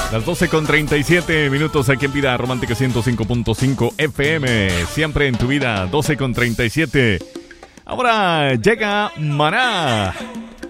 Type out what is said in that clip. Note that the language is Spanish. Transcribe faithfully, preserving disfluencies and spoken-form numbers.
Las doce con treinta y siete minutos aquí en Vida Romántica ciento cinco punto cinco F M. Siempre en tu vida, doce con treinta y siete. Ahora llega Maná.